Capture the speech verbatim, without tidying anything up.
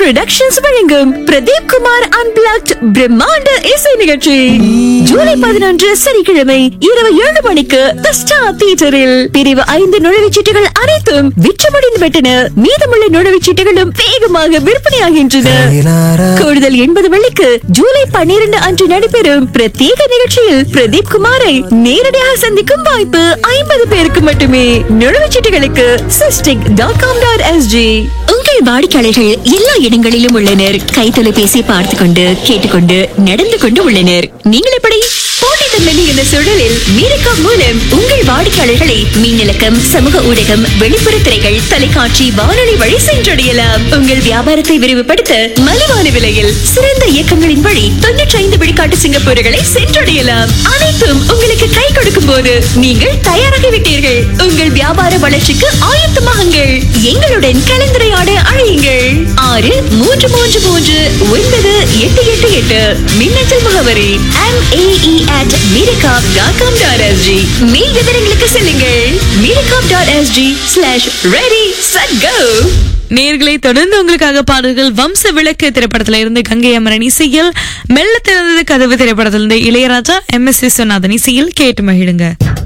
Productions வழங்கும் Pradeep Kumar unblocked பிரம்மாண்ட இசை நிகழ்ச்சி ஜூலை பதினொன்று சனிக்கிழமை இரவு ஏழு மணிக்கு தி ஸ்டார் தியேட்டரில். பிரிவு ஐந்து நுழைவுச்சீட்டுகள் அனைத்தும் விற்று முடிந்து விட்டன. மீதமுள்ள நுழைவுச்சீட்டுகளும் வேகமாக விற்பனையாகின்றன. கூடுதல் எண்பது வெள்ளிக்கு ஜூலை பன்னிரண்டு அன்று நடைபெறும் பிரத்யேக நிகழ்ச்சியில் பிரதீப் குமாரை நேரடியாக சந்திக்கும் வாய்ப்பு ஐம்பது பேருக்கு மட்டுமே. நுழைவுச்சீட்டுகளுக்கு cystic dot com dot SG. உங்கள் வாடிக்கையாளர்கள் எல்லா இடங்களிலும் உள்ளனர். கை தொலைபேசி பார்த்து கொண்டு கேட்டுக்கொண்டு நடந்து கொண்டு உள்ளனர். நீங்கள் எப்படி போட்டித்தன்மை இந்த சூழலில் மீரக்கா மூலம் உங்கள் வாடிக்கையாளர்களை மின்னலக்கம், சமூக ஊடகம், வெளிப்புற திரைகள், தொலைக்காட்சி, வானொலி வழி சென்றடையலாம். உங்கள் வியாபாரத்தை விரிவுபடுத்த மலிவான விலையில் சிறந்த இயக்கங்களின் வழி தொன்னூற்றி ஐந்து விழுக்காட்டு சிங்கப்பூர்களை சென்றடையலாம். அனைத்தும் உங்களுக்கு கை கொடுக்கும் போது நீங்கள் தயாராகிவிட்டீர்கள். உங்கள் வியாபார வளர்ச்சிக்கு ஆயத்தமாகுங்கள். எங்களுடன் கலந்துரையாட அழையுங்கள். ஆறு மூன்று மூன்று மூன்று ஒன்பது எட்டு எட்டு எட்டு. மின்னஞ்சல் முகவரி M at மீரகாப் dot com dot SG. மேல் விவரங்களுக்கு செல்லுங்கள். மீரகாப் dot SG slash ready set go. நேர்களை தொடர்ந்து உங்களுக்காக பாடல்கள். வம்ச விளக்கு திரைப்படத்துல இருந்து கங்கை அமரன் இசையில், மெல்ல திறந்தது கதவு திரைப்படத்திலிருந்து இளையராஜா, எம் எஸ் விஸ்வநாதன் இசையில் கேட்டு மகிழுங்க.